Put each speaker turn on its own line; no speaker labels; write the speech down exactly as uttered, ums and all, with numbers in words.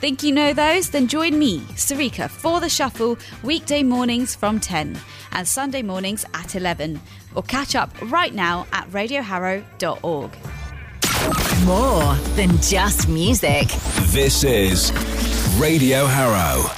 Think you know those? Then join me, Sarika, for The Shuffle, weekday mornings from ten and Sunday mornings at eleven. Or catch up right now at radio harrow dot org.
More than just music.
This is Radio Harrow.